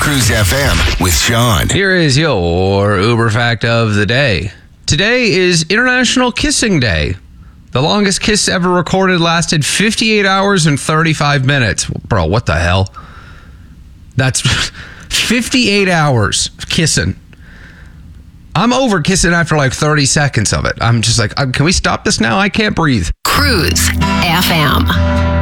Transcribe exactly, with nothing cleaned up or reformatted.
Cruise F M with Sean. Here is your Uber fact of the day. Today is International Kissing Day. The longest kiss ever recorded lasted fifty-eight hours and thirty-five minutes. Bro, what the hell? That's fifty-eight hours of kissing. I'm over kissing after like thirty seconds of it. I'm just like, can we stop this now? I can't breathe. Cruise F M.